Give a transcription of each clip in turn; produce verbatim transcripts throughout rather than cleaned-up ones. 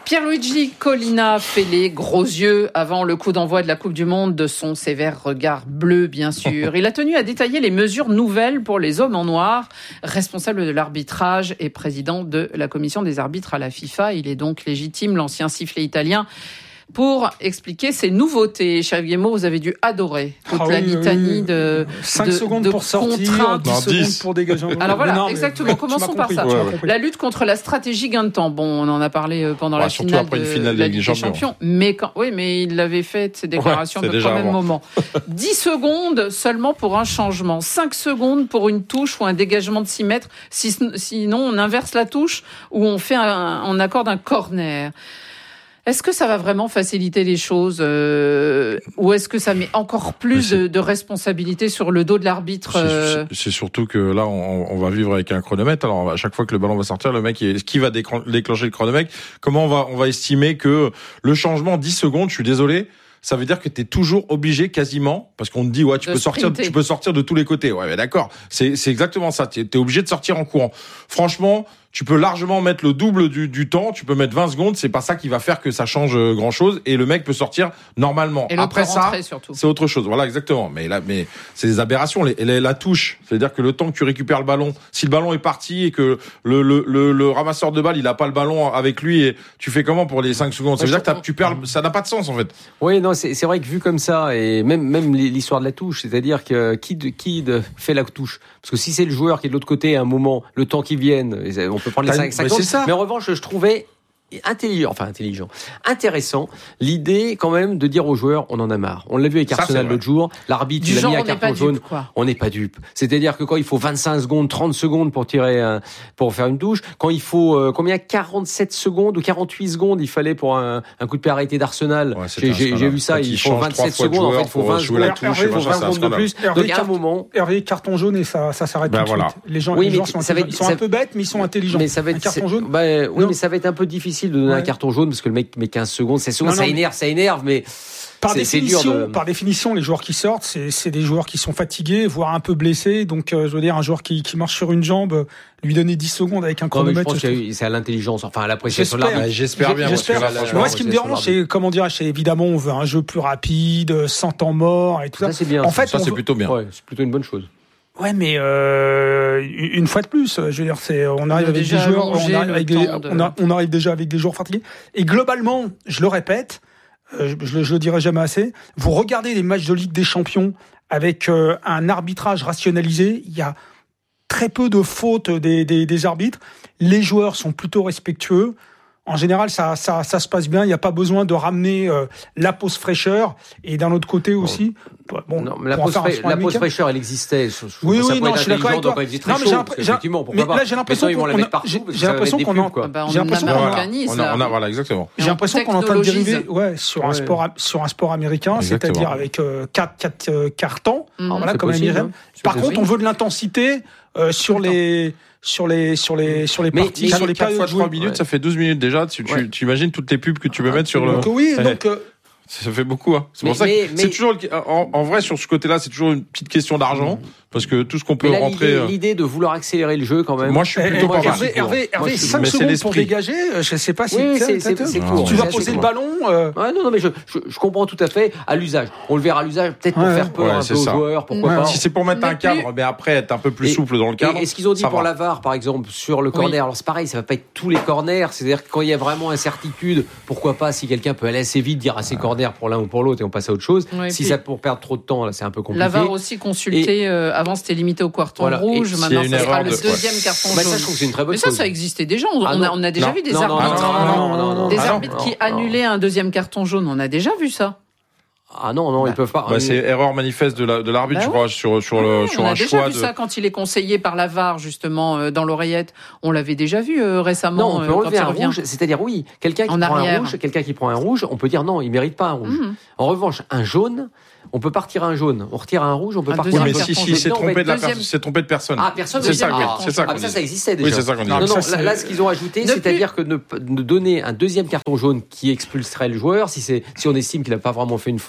Pierluigi Collina fait les gros yeux avant le coup d'envoi de la Coupe du Monde de son sévère regard bleu, bien sûr. Il a tenu à détailler les mesures nouvelles pour les hommes en noir, responsable de l'arbitrage et président de la commission des arbitres à la FIFA. Il est donc légitime, l'ancien sifflet italien, pour expliquer ces nouveautés. Xavier Mo, vous avez dû adorer toute ah la oui, litanie oui. de cinq de, secondes de pour sortir, dix secondes pour dégager. Alors voilà, non, exactement. Commençons par ça. Ouais, ouais. La lutte contre la stratégie gain de temps. Bon, on en a parlé pendant ouais, la finale après de, une finale de la Ligue des Champions. Champions. Mais quand, oui, mais il l'avait fait ces déclarations ouais, au même moment. dix secondes seulement pour un changement. cinq secondes pour une touche ou un dégagement de six mètres. Si, sinon, on inverse la touche ou on fait un, on accorde un corner. Est-ce que ça va vraiment faciliter les choses euh, ou est-ce que ça met encore plus de, de responsabilité sur le dos de l'arbitre euh... c'est, c'est surtout que là, on, on va vivre avec un chronomètre. Alors, à chaque fois que le ballon va sortir, le mec, il, qui va déclencher le chronomètre? Comment on va, on va estimer que le changement dix secondes, je suis désolé, ça veut dire que tu es toujours obligé quasiment, parce qu'on te dit ouais tu de peux sprinter. sortir, tu peux sortir de tous les côtés. Ouais, mais d'accord, c'est c'est exactement ça. Tu es obligé de sortir en courant. Franchement, tu peux largement mettre le double du, du temps. Tu peux mettre vingt secondes. C'est pas ça qui va faire que ça change grand chose. Et le mec peut sortir normalement. Et après ça, surtout. c'est autre chose. Voilà, exactement. Mais là, mais c'est des aberrations. Les, les, la touche, c'est-à-dire que le temps que tu récupères le ballon, si le ballon est parti et que le le le, le ramasseur de balle il a pas le ballon avec lui, et tu fais comment pour les cinq secondes? Ça veut dire que tu perds. Ça n'a pas de sens en fait. Oui, non, c'est c'est vrai que vu comme ça, et même même l'histoire de la touche, c'est-à-dire que qui de, qui de fait la touche? Parce que si c'est le joueur qui est de l'autre côté, à un moment, le temps qui vienne, on peut prendre les cinq secondes. Mais en revanche, je trouvais intelligent, enfin intelligent, intéressant l'idée quand même de dire aux joueurs on en a marre. On l'a vu avec Arsenal l'autre jour, l'arbitre il a mis un carton jaune. Dupe, on n'est pas dupe. C'est-à-dire que quand il faut vingt-cinq secondes, trente secondes pour tirer un, pour faire une touche, quand il faut euh, combien quarante-sept secondes ou quarante-huit secondes il fallait pour un, un coup de pied arrêté d'Arsenal. Ouais, j'ai, j'ai, j'ai vu ça, il faut vingt-sept secondes en fait, il faut vingt secondes, il faut vingt secondes de plus. Donc à un moment, Hervé carton jaune et ça ça s'arrête tout de suite. Les gens les gens sont un peu bêtes mais ils sont intelligents. Mais ça va être carton jaune. Oui, mais ça va être un peu difficile de donner ouais. un carton jaune parce que le mec met quinze secondes, c'est secondes, non, non, ça énerve, ça énerve, mais par c'est, définition, c'est dur de... par définition, les joueurs qui sortent, c'est, c'est des joueurs qui sont fatigués, voire un peu blessés. Donc, euh, je veux dire, un joueur qui, qui marche sur une jambe, lui donner dix secondes avec un chronomètre. Non, je pense que c'est à l'intelligence, enfin à l'appréciation de l'arbitre. J'espère bien. J'espère. Parce que là, là, moi, ce qui me dérange, c'est comment dire, c'est évidemment, on veut un jeu plus rapide, sans temps mort et tout ça. Ça c'est bien. En fait, ça c'est veut... plutôt bien. Ouais, c'est plutôt une bonne chose. Ouais, mais euh, une fois de plus, je veux dire, c'est on arrive on avec des joueurs, on arrive, avec des, de... on, a, on arrive déjà avec des joueurs fatigués. Et globalement, je le répète, euh, je, je le dirai jamais assez. Vous regardez les matchs de Ligue des Champions avec euh, un arbitrage rationalisé, il y a très peu de fautes des, des, des arbitres. Les joueurs sont plutôt respectueux. En général, ça, ça, ça se passe bien. Il n'y a pas besoin de ramener euh, la pause fraîcheur. Et d'un autre côté aussi, bon, non, mais la pause, fra- la pause fraîcheur, elle existait. Je, oui, oui, non, je suis d'accord avec toi. Non, mais j'ai, impr- effectivement, mais là, j'ai l'impression qu'on, on a, j'ai, j'ai l'impression qu'on en, ah bah, on j'ai l'impression qu'on en, on a, on a, voilà, exactement. J'ai l'impression qu'on est en train de dériver, ouais, sur un sport, sur un sport américain, exactement. C'est-à-dire avec euh, quatre, quatre euh, cartons, mmh. voilà, comme américain. Par contre, on veut de l'intensité euh, sur les. sur les sur les sur les mais, parties mais sur les quatre fois trois minutes, ouais. Ça fait douze minutes déjà. Tu, ouais. tu, tu imagines toutes les pubs que tu peux ah, mettre sur le. Donc oui, donc. Euh... Ça fait beaucoup, hein. C'est mais, pour ça que mais, c'est mais... toujours, en, en vrai, sur ce côté-là, c'est toujours une petite question d'argent. Parce que tout ce qu'on peut là, rentrer. L'idée, euh... l'idée de vouloir accélérer le jeu, quand même. Moi, je suis plutôt pas Hervé, Hervé, Hervé, cinq secondes pour dégager, je sais pas si oui, c'est, c'est, c'est court. Tu vas poser le ballon, euh... ouais, non, non, mais je, je, je comprends tout à fait à l'usage. On le verra à l'usage, peut-être pour ouais, faire peur ouais, un peu aux joueurs, pourquoi pas. Si c'est pour mettre un cadre, mais après, être un peu plus souple dans le cadre. Et ce qu'ils ont dit pour la V A R, par exemple, sur le corner. Alors, c'est pareil, ça va pas être tous les corners. C'est-à-dire que quand il y a vraiment incertitude, pourquoi pas, si quelqu'un peut aller assez vite, dire assez corner pour l'un ou pour l'autre et on passe à autre chose. Si ça pour perdre trop de temps, là, c'est un peu compliqué. La V A R aussi consultée, avant c'était limité au carton rouge. Maintenant, ça sera le deuxième carton jaune. Ça, je trouve que c'est une très bonne chose. Mais ça, ça existait déjà. On, ah, on, a, on a déjà non. vu des non, arbitres, non, non, non, non, des ah, arbitres non, qui non, annulaient non. un deuxième carton jaune. On a déjà vu ça. Ah non, non, bah, ils peuvent pas. Bah, c'est erreur manifeste de, la, de l'arbitre, bah, je crois, oui. sur, sur, le, sur un choix. On a déjà vu de... ça quand il est conseillé par la V A R, justement, euh, dans l'oreillette. On l'avait déjà vu euh, récemment. Non, on peut euh, enlever quand un il revient. rouge, c'est-à-dire oui, quelqu'un qui en prend arrière. un rouge, quelqu'un qui prend un rouge, on peut dire non, il mérite pas un rouge. Mmh. En revanche, un jaune, on peut partir un jaune, on retire un rouge, on peut un partir un jaune. jaune. Mais si, si, c'est trompé de la personne, c'est trompé de personne. Ah, personne. C'est ça, oui. C'est ça. Ah, ça, ça existait déjà. Oui, c'est ça qu'on dit. Non, non, là, là, ce qu'ils ont ajouté, c'est-à-dire que de donner un deuxième carton jaune qui expulserait le joueur, si c'est, si on estime qu'il n'a pas vraiment fait une faute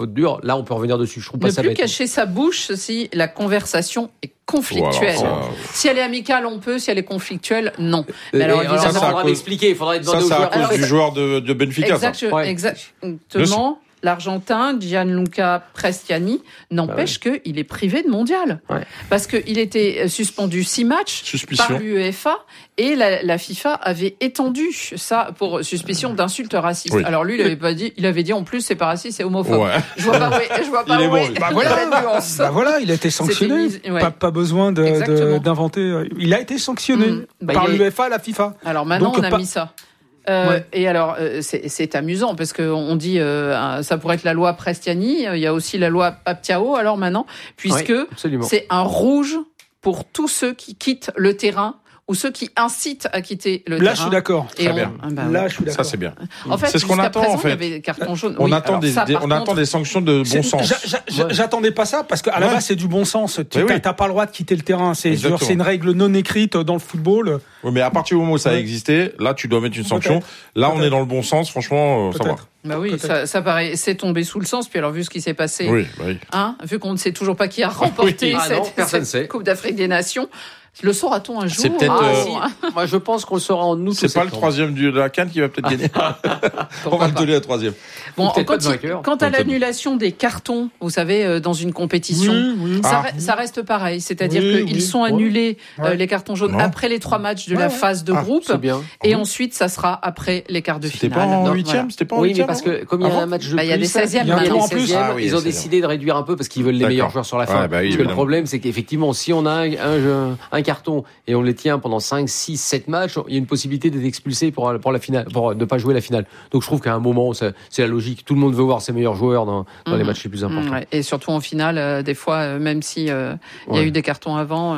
faute dure. Là, on peut revenir dessus. Je trouve pas ne ça plus bête. cacher sa bouche si la conversation est conflictuelle. Voilà, si elle est amicale, on peut. Si elle est conflictuelle, non. Mais alors, alors ça, ça faudra m'expliquer. Il faudra demander ça, aux ça joueurs. Ça, c'est à cause du joueur de, de Benfica. Exact, ça. Ouais. Exactement. L'Argentin, Gianluca Prestiani, n'empêche bah oui. qu'il est privé de mondial. Ouais. Parce qu'il était suspendu six matchs suspicion. par l'UEFA et la, la FIFA avait étendu ça pour suspicion d'insulte raciste. Oui. Alors lui, il avait pas dit, il avait dit en plus c'est pas raciste, c'est homophobe. Ouais. Je vois pas, ouais, je vois pas il où est est bon, bah voilà, bah voilà, il a été sanctionné. Ouais. Pas, pas besoin de, de, d'inventer. Il a été sanctionné mmh. bah, par l'UEFA, la FIFA. Alors maintenant, Donc, on a pas... mis ça. Euh, ouais. Et alors, euh, c'est, c'est amusant parce qu'on dit euh, ça pourrait être la loi Prestiani, il y a aussi la loi Paptiao alors maintenant, puisque oui, c'est un rouge pour tous ceux qui quittent le terrain ou ceux qui incitent à quitter le Là, terrain. Là, je suis d'accord. Et Très on... bien. Ah bah, Là, je suis d'accord. Ça, c'est bien. En fait, c'est ce qu'on attend, présent, en fait. Il y avait carton jaune. On oui, attend des, ça, des on contre, attend des sanctions de bon sens. J'a, j'a, ouais. J'attendais pas ça parce qu'à ouais. la base, c'est du bon sens. Tu n'as oui. pas le droit de quitter le terrain. C'est, genre, c'est une règle non écrite dans le football. Oui, mais à partir du moment où ça a existé, là, tu dois mettre une sanction. Peut-être. Là, Peut-être. on est dans le bon sens. Franchement, ça va. Bah oui, ça, ça paraît, c'est tombé sous le sens. Puis alors, vu ce qui s'est passé, oui, bah oui. hein, vu qu'on ne sait toujours pas qui a remporté oui. cette, ah non, cette Coupe d'Afrique des Nations, le saura-t-on un jour? C'est peut-être. Ah, euh... si. Moi, je pense qu'on le saura en août. C'est pas le troisième de la CAN qui va peut-être gagner. On va le donner à troisième. Bon, quant à l'annulation des cartons, vous savez, dans une compétition, oui, oui. Ça, ah. ça reste pareil. C'est-à-dire oui, qu'ils oui. sont annulés ouais. euh, les cartons jaunes non. après les trois matchs de ouais, la ouais. phase de ah, groupe, bien. et oui. ensuite ça sera après les quarts de c'était finale. Pas en huitième, voilà. C'était pas en oui, huitième. Oui, mais parce que comme il y a un match de bah, plus, il y a des seizièmes, il y a des seizièmes, ah, oui, ils ont décidé de réduire un peu parce qu'ils veulent les meilleurs joueurs sur la fin. Parce que le problème, c'est qu'effectivement, si on a un un carton et on les tient pendant cinq, six, sept matchs, il y a une possibilité d'être expulsé pour pour la finale, pour ne pas jouer la finale. Donc je trouve qu'à un moment, c'est la logique. Tout le monde veut voir ses meilleurs joueurs dans dans les matchs les plus importants. Et surtout en finale, des fois, même si il y a eu des cartons avant,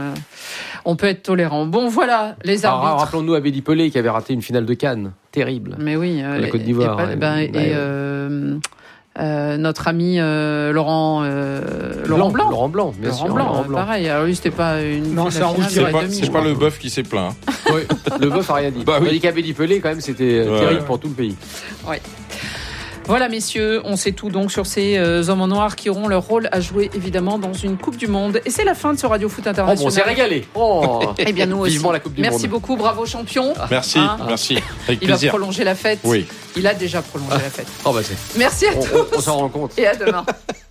on peut être tolérant. Bon, voilà les arbitres. Alors, rappelons-nous Abedi Pelé qui avait raté une finale de Cannes, terrible. Mais oui, euh, la Côte d'Ivoire. Et, et, ben, et, et euh, euh, notre ami euh, Laurent euh, Laurent Blanc. Laurent Blanc, bien Laurent sûr. Blanc, Laurent Blanc. Pareil. Alors lui, c'était pas une. Non, c'est un rouge. C'est pas, c'est pas le bœuf qui s'est plaint. Oui, le bœuf a rien dit. Bah, oui. Il a dit qu'Abedi Pelé, quand même, c'était ouais. terrible pour tout le pays. Oui. Voilà, messieurs, on sait tout donc sur ces euh, hommes en noir qui auront leur rôle à jouer évidemment dans une Coupe du Monde. Et c'est la fin de ce Radio Foot International. Oh, bon, on s'est régalé. Oh. Eh bien, nous aussi. Vivement la Coupe du merci Monde. beaucoup, bravo champion. Merci, hein merci. Avec Il plaisir. va prolonger la fête. Oui. Il a déjà prolongé la fête. Oh, bah c'est. Merci à on, tous. On, on s'en rend compte. Et à demain.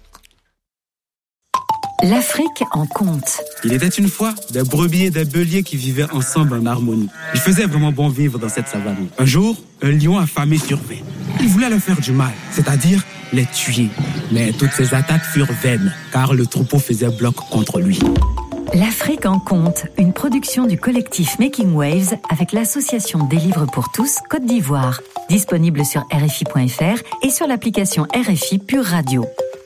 L'Afrique en compte. Il était une fois des brebis et des béliers qui vivaient ensemble en harmonie. Il faisait vraiment bon vivre dans cette savane. Un jour, un lion affamé survint. Il voulait leur faire du mal, c'est-à-dire les tuer. Mais toutes ces attaques furent vaines, car le troupeau faisait bloc contre lui. L'Afrique en compte, une production du collectif Making Waves avec l'association Des Livres pour tous Côte d'Ivoire. Disponible sur R F I point F R et sur l'application R F I Pure Radio.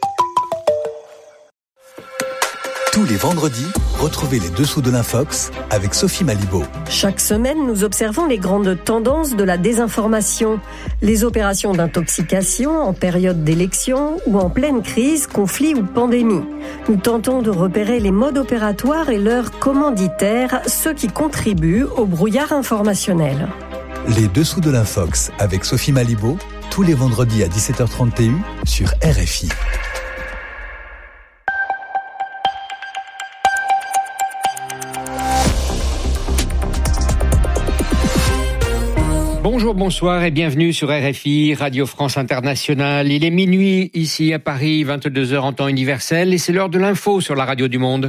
Tous les vendredis, retrouvez les dessous de l'Infox avec Sophie Malibaud. Chaque semaine, nous observons les grandes tendances de la désinformation. Les opérations d'intoxication en période d'élection ou en pleine crise, conflit ou pandémie. Nous tentons de repérer les modes opératoires et leurs commanditaires, ceux qui contribuent au brouillard informationnel. Les dessous de l'Infox avec Sophie Malibaud, tous les vendredis à dix-sept heures trente T U sur R F I. Bonjour, bonsoir et bienvenue sur R F I, Radio France Internationale. Il est minuit ici à Paris, vingt-deux heures en temps universel et c'est l'heure de l'info sur la radio du monde.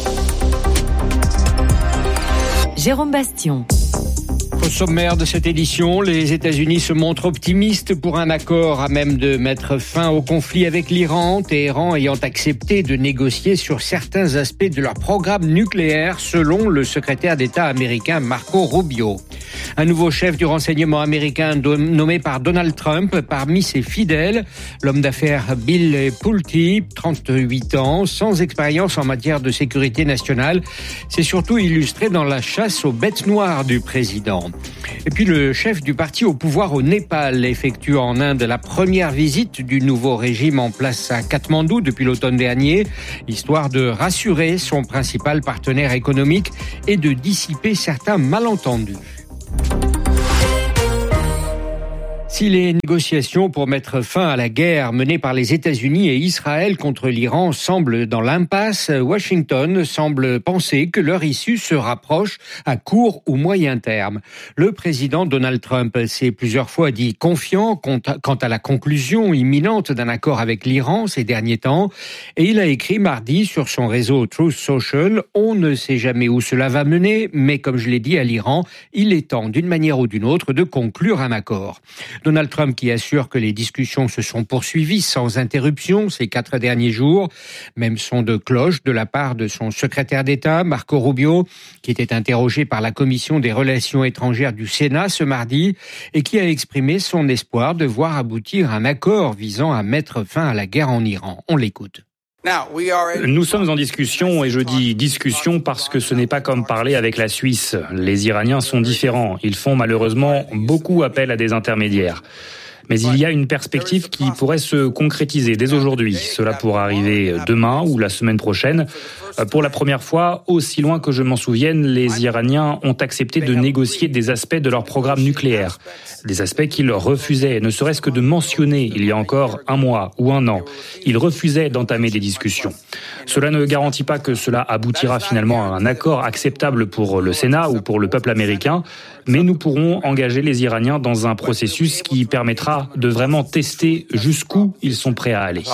Jérôme Bastion. Au sommaire de cette édition, les États-Unis se montrent optimistes pour un accord à même de mettre fin au conflit avec l'Iran, Téhéran ayant accepté de négocier sur certains aspects de leur programme nucléaire, selon le secrétaire d'État américain Marco Rubio. Un nouveau chef du renseignement américain nommé par Donald Trump parmi ses fidèles, l'homme d'affaires Bill Pulte, trente-huit ans, sans expérience en matière de sécurité nationale, s'est surtout illustré dans la chasse aux bêtes noires du président. Et puis le chef du parti au pouvoir au Népal effectue en Inde la première visite du nouveau régime en place à Katmandou depuis l'automne dernier, histoire de rassurer son principal partenaire économique et de dissiper certains malentendus. Si les négociations pour mettre fin à la guerre menée par les États-Unis et Israël contre l'Iran semblent dans l'impasse, Washington semble penser que leur issue se rapproche à court ou moyen terme. Le président Donald Trump s'est plusieurs fois dit confiant quant à la conclusion imminente d'un accord avec l'Iran ces derniers temps, et il a écrit mardi sur son réseau Truth Social « On ne sait jamais où cela va mener, mais comme je l'ai dit à l'Iran, il est temps d'une manière ou d'une autre de conclure un accord ». Donald Trump qui assure que les discussions se sont poursuivies sans interruption ces quatre derniers jours. Même son de cloche de la part de son secrétaire d'État, Marco Rubio, qui était interrogé par la Commission des Relations étrangères du Sénat ce mardi et qui a exprimé son espoir de voir aboutir un accord visant à mettre fin à la guerre en Iran. On l'écoute. Nous sommes en discussion, et je dis discussion parce que ce n'est pas comme parler avec la Suisse. Les Iraniens sont différents. Ils font malheureusement beaucoup appel à des intermédiaires. Mais il y a une perspective qui pourrait se concrétiser dès aujourd'hui. Cela pourra arriver demain ou la semaine prochaine. Pour la première fois, aussi loin que je m'en souvienne, les Iraniens ont accepté de négocier des aspects de leur programme nucléaire. Des aspects qu'ils refusaient, ne serait-ce que de mentionner il y a encore un mois ou un an. Ils refusaient d'entamer des discussions. Cela ne garantit pas que cela aboutira finalement à un accord acceptable pour le Sénat ou pour le peuple américain, mais nous pourrons engager les Iraniens dans un processus qui permettra de vraiment tester jusqu'où ils sont prêts à aller.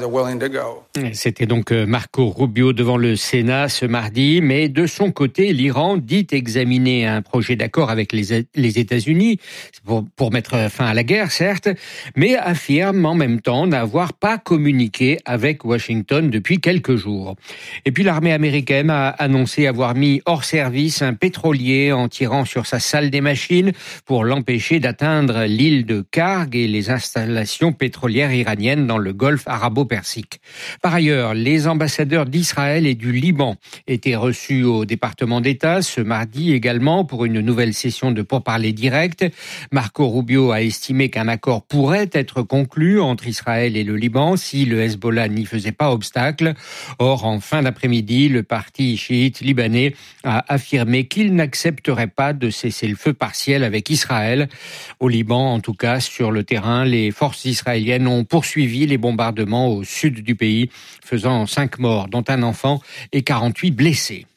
C'était donc Marco Rubio devant le Sénat ce mardi, mais de son côté, l'Iran dit examiner un projet d'accord avec les, les États-Unis pour, pour mettre fin à la guerre, certes, mais affirme en même temps n'avoir pas communiqué avec Washington depuis quelques jours. Et puis l'armée américaine a annoncé avoir mis hors service un pétrolier en tirant sur sa salle des machines pour l'empêcher d'atteindre l'île de Karg et les installations pétrolières iraniennes dans le golfe arabo-persique. Par ailleurs, les ambassadeurs d'Israël et du Liban étaient reçus au département d'État ce mardi également pour une nouvelle session de pourparlers directs. Marco Rubio a estimé qu'un accord pourrait être conclu entre Israël et le Liban si le Hezbollah n'y faisait pas obstacle. Or, en fin d'après-midi, le parti chiite libanais a affirmé qu'il n'accepterait pas de cesser le feu partiel avec Israël. Au Liban, en tout cas, sur le terrain, les forces israéliennes ont poursuivi les bombardements au sud du pays, faisant cinq morts, dont un enfant, et quarante-huit blessés.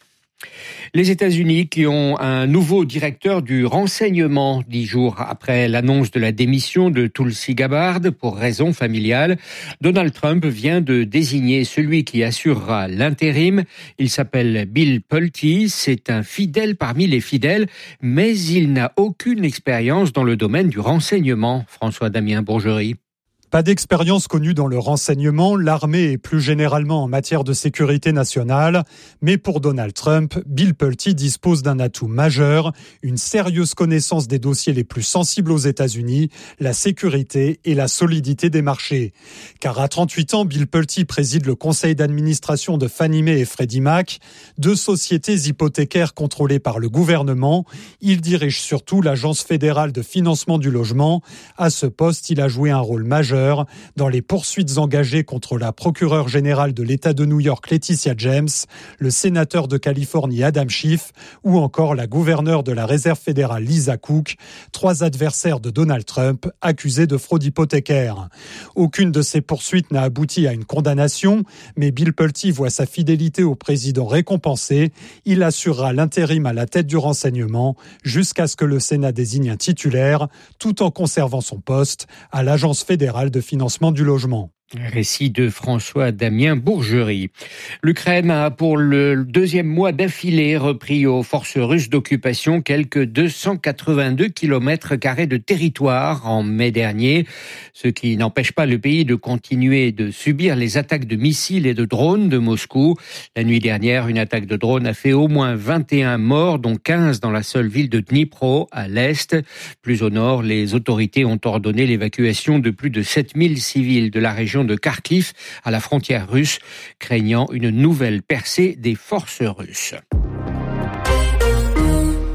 Les États-Unis qui ont un nouveau directeur du renseignement dix jours après l'annonce de la démission de Tulsi Gabbard pour raisons familiales. Donald Trump vient de désigner celui qui assurera l'intérim. Il s'appelle Bill Pulte. C'est un fidèle parmi les fidèles, mais il n'a aucune expérience dans le domaine du renseignement. François-Damien Bourgerie. Pas d'expérience connue dans le renseignement, l'armée et plus généralement en matière de sécurité nationale. Mais pour Donald Trump, Bill Pulte dispose d'un atout majeur, une sérieuse connaissance des dossiers les plus sensibles aux États-Unis, la sécurité et la solidité des marchés. Car à trente-huit ans, Bill Pulte préside le conseil d'administration de Fannie Mae et Freddie Mac, deux sociétés hypothécaires contrôlées par le gouvernement. Il dirige surtout l'Agence fédérale de financement du logement. À ce poste, il a joué un rôle majeur dans les poursuites engagées contre la procureure générale de l'État de New York, Laetitia James, le sénateur de Californie, Adam Schiff, ou encore la gouverneure de la Réserve fédérale, Lisa Cook, trois adversaires de Donald Trump accusés de fraude hypothécaire. Aucune de ces poursuites n'a abouti à une condamnation, mais Bill Pulte voit sa fidélité au président récompensée. Il assurera l'intérim à la tête du renseignement jusqu'à ce que le Sénat désigne un titulaire, tout en conservant son poste à l'Agence fédérale de financement du logement. Récit de François-Damien Bourgerie. L'Ukraine a pour le deuxième mois d'affilée repris aux forces russes d'occupation quelques deux cent quatre-vingt-deux kilomètres carrés de territoire en mai dernier, ce qui n'empêche pas le pays de continuer de subir les attaques de missiles et de drones de Moscou. La nuit dernière, une attaque de drone a fait au moins vingt et un morts, dont quinze dans la seule ville de Dnipro, à l'est. Plus au nord, les autorités ont ordonné l'évacuation de plus de sept mille civils de la région de Kharkiv à la frontière russe, craignant une nouvelle percée des forces russes. Vous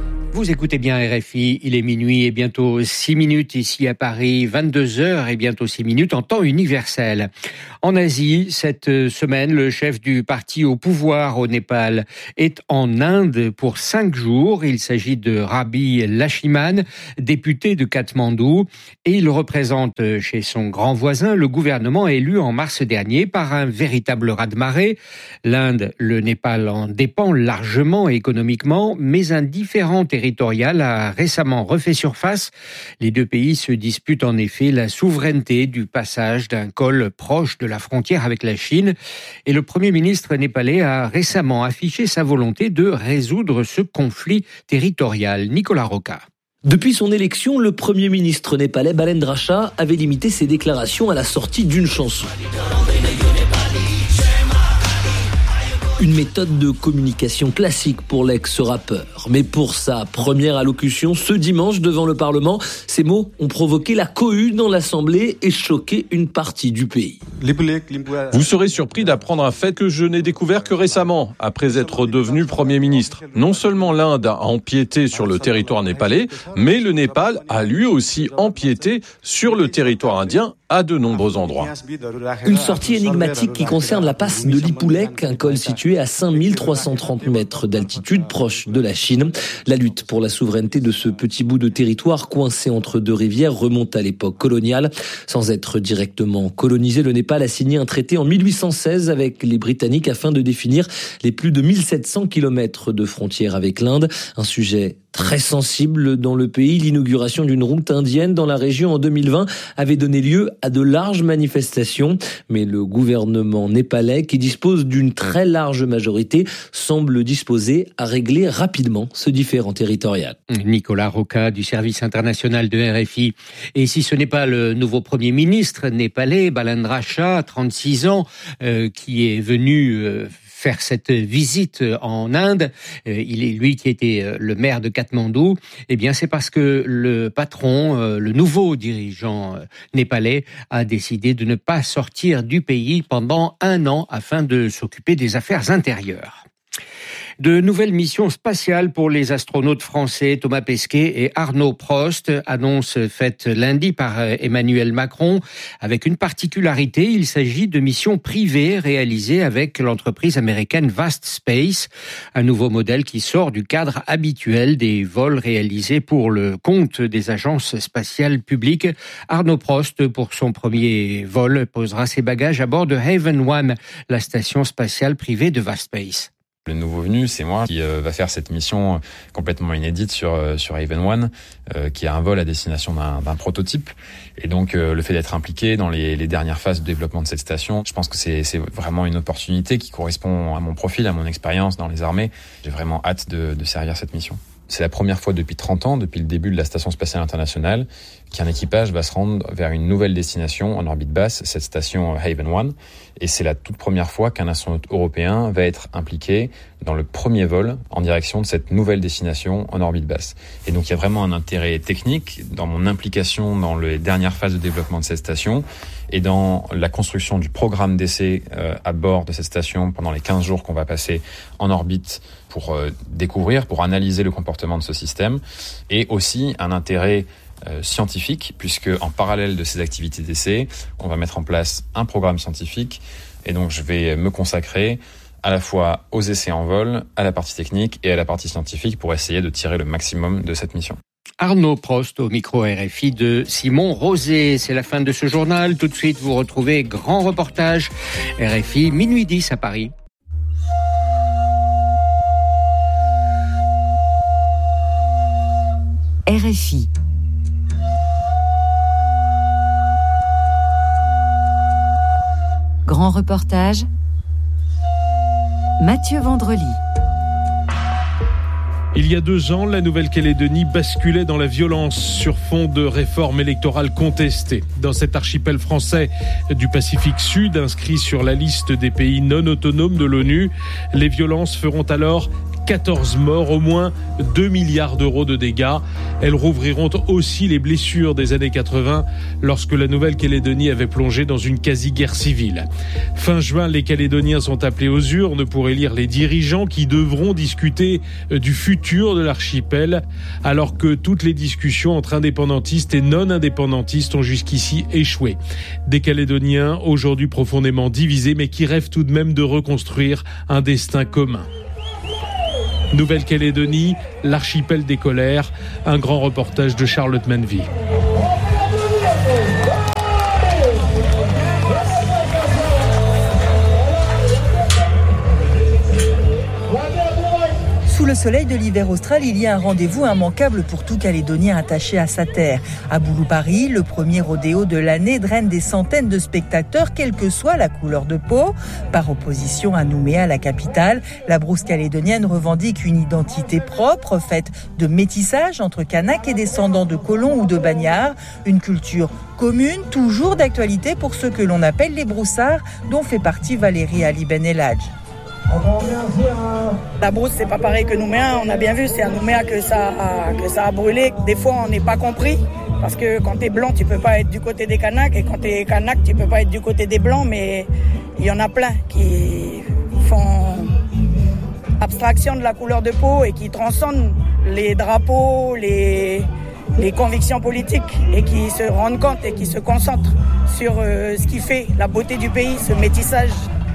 Vous écoutez bien R F I, il est minuit et bientôt six minutes ici à Paris, vingt-deux heures et bientôt six minutes en temps universel. En Asie, cette semaine, le chef du parti au pouvoir au Népal est en Inde pour cinq jours. Il s'agit de Rabi Laxman, député de Katmandou, et il représente chez son grand voisin le gouvernement élu en mars dernier par un véritable raz-de-marée. L'Inde, le Népal en dépend largement économiquement, mais un différend territorial a récemment refait surface. Les deux pays se disputent en effet la souveraineté du passage d'un col proche de la frontière avec la Chine. Et le Premier ministre népalais a récemment affiché sa volonté de résoudre ce conflit territorial. Nicolas Roca. Depuis son élection, le Premier ministre népalais Balendra Shah avait limité ses déclarations à la sortie d'une chanson. Une méthode de communication classique pour l'ex-rappeur. Mais pour sa première allocution ce dimanche devant le Parlement, ces mots ont provoqué la cohue dans l'Assemblée et choqué une partie du pays. Vous serez surpris d'apprendre un fait que je n'ai découvert que récemment, après être devenu Premier ministre. Non seulement l'Inde a empiété sur le territoire népalais, mais le Népal a lui aussi empiété sur le territoire indien à de nombreux endroits. Une sortie énigmatique qui concerne la passe de Lipulekh, un col situé à cinq mille trois cent trente mètres d'altitude, proche de la Chine. La lutte pour la souveraineté de ce petit bout de territoire coincé entre deux rivières remonte à l'époque coloniale. Sans être directement colonisé, le Népal a signé un traité en mille huit cent seize avec les Britanniques afin de définir les plus de mille sept cents kilomètres de frontière avec l'Inde. Un sujet très sensible dans le pays. L'inauguration d'une route indienne dans la région en deux mille vingt avait donné lieu à de larges manifestations. Mais le gouvernement népalais, qui dispose d'une très large majorité, semble disposé à régler rapidement ce différend territorial. Nicolas Roca du service international de R F I. Et si ce n'est pas le nouveau Premier ministre népalais, Balendra Shah, trente-six ans, euh, qui est venu euh, faire cette visite en Inde, il est lui qui était le maire de Katmandou, eh bien c'est parce que le patron, le nouveau dirigeant népalais, a décidé de ne pas sortir du pays pendant un an afin de s'occuper des affaires intérieures. De nouvelles missions spatiales pour les astronautes français Thomas Pesquet et Arnaud Prost, annonce faite lundi par Emmanuel Macron, avec une particularité, il s'agit de missions privées réalisées avec l'entreprise américaine Vast Space, un nouveau modèle qui sort du cadre habituel des vols réalisés pour le compte des agences spatiales publiques. Arnaud Prost, pour son premier vol, posera ses bagages à bord de Haven One, la station spatiale privée de Vast Space. Le nouveau venu, c'est moi qui euh, va faire cette mission complètement inédite sur euh, sur Haven One, euh, qui est un vol à destination d'un, d'un prototype. Et donc euh, le fait d'être impliqué dans les, les dernières phases de développement de cette station, je pense que c'est, c'est vraiment une opportunité qui correspond à mon profil, à mon expérience dans les armées. J'ai vraiment hâte de, de servir cette mission. C'est la première fois depuis trente ans, depuis le début de la Station Spatiale Internationale, qu'un équipage va se rendre vers une nouvelle destination en orbite basse, cette station Haven One. Et c'est la toute première fois qu'un astronaute européen va être impliqué dans le premier vol en direction de cette nouvelle destination en orbite basse. Et donc il y a vraiment un intérêt technique dans mon implication dans les dernières phases de développement de cette station et dans la construction du programme d'essai euh, à bord de cette station pendant les quinze jours qu'on va passer en orbite pour euh, découvrir, pour analyser le comportement de ce système, et aussi un intérêt euh, scientifique, puisque en parallèle de ces activités d'essai, on va mettre en place un programme scientifique, et donc je vais me consacrer à la fois aux essais en vol, à la partie technique et à la partie scientifique pour essayer de tirer le maximum de cette mission. Arnaud Prost au micro R F I de Simon Rosé. C'est la fin de ce journal. Tout de suite, vous retrouvez grand reportage R F I, minuit dix à Paris. R F I. Grand reportage, Mathieu Vendrely. Il y a deux ans, la Nouvelle-Calédonie basculait dans la violence sur fond de réformes électorales contestées. Dans cet archipel français du Pacifique Sud, inscrit sur la liste des pays non autonomes de l'ONU, les violences feront alors quatorze morts, au moins deux milliards d'euros de dégâts. Elles rouvriront aussi les blessures des années quatre-vingts lorsque la Nouvelle-Calédonie avait plongé dans une quasi-guerre civile. Fin juin, les Calédoniens sont appelés aux urnes pour élire les dirigeants qui devront discuter du futur de l'archipel, alors que toutes les discussions entre indépendantistes et non-indépendantistes ont jusqu'ici échoué. Des Calédoniens aujourd'hui profondément divisés, mais qui rêvent tout de même de reconstruire un destin commun. Nouvelle-Calédonie, l'archipel des colères, un grand reportage de Charlotte Manville. Sous le soleil de l'hiver austral, il y a un rendez-vous immanquable pour tout Calédonien attaché à sa terre. À Boulou-Paris, le premier rodéo de l'année draine des centaines de spectateurs, quelle que soit la couleur de peau. Par opposition à Nouméa, la capitale, la brousse calédonienne revendique une identité propre, faite de métissage entre Kanaks et descendants de colons ou de bagnards. Une culture commune, toujours d'actualité pour ceux que l'on appelle les broussards, dont fait partie Valérie Ali Ben Eladj. La brousse, c'est pas pareil que Nouméa, on a bien vu, c'est à Nouméa que ça a, que ça a brûlé. Des fois, on n'est pas compris, parce que quand t'es blanc, tu peux pas être du côté des Kanaks, et quand t'es Kanak, tu peux pas être du côté des blancs, mais il y en a plein qui font abstraction de la couleur de peau et qui transcendent les drapeaux, les, les convictions politiques, et qui se rendent compte et qui se concentrent sur euh, ce qui fait la beauté du pays, ce métissage.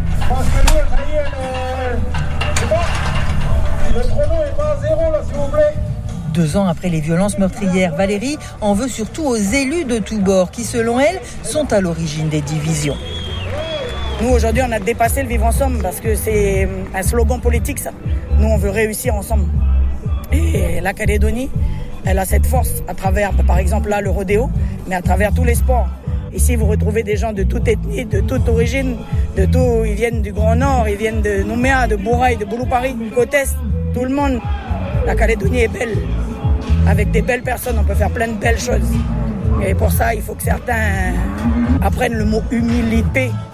Le chrono est pas à zéro là, s'il vous plaît. Deux ans après les violences meurtrières, Valérie en veut surtout aux élus de tous bords qui, selon elle, sont à l'origine des divisions. Nous, aujourd'hui, on a dépassé le vivre ensemble parce que c'est un slogan politique, ça. Nous, on veut réussir ensemble. Et la Calédonie, elle a cette force à travers, par exemple, là, le rodéo, mais à travers tous les sports. Ici, vous retrouvez des gens de toute ethnie, de toute origine, de tout. Ils viennent du Grand Nord, ils viennent de Nouméa, de Bouraï, de Boulou-Paris, Côte-Est, tout le monde. La Calédonie est belle. Avec des belles personnes, on peut faire plein de belles choses. Et pour ça, il faut que certains apprennent le mot humilité.